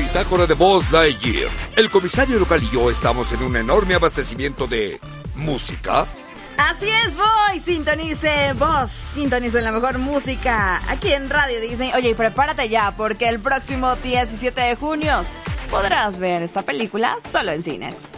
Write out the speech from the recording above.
Bitácora de Buzz Lightyear. El comisario local y yo estamos en un enorme abastecimiento de música. Así es, Boy. Sintonice la mejor música aquí en Radio Disney. Oye, y prepárate ya, porque el próximo 17 de junio podrás ver esta película solo en cines.